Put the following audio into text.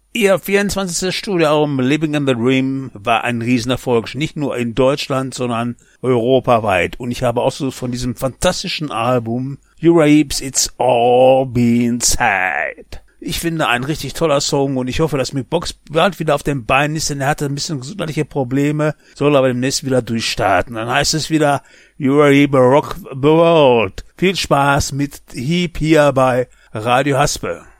Ihr 24. Studioalbum Living in the Dream war ein Riesenerfolg, nicht nur in Deutschland, sondern europaweit. Und ich habe auch so von diesem fantastischen Album Eurapes It's All Been Said. Ich finde, ein richtig toller Song und ich hoffe, dass Mick Box bald wieder auf den Beinen ist, denn er hatte ein bisschen gesundheitliche Probleme, soll aber demnächst wieder durchstarten. Dann heißt es wieder Eurape Rock the World. Viel Spaß mit Heap hier bei Radio Haspe.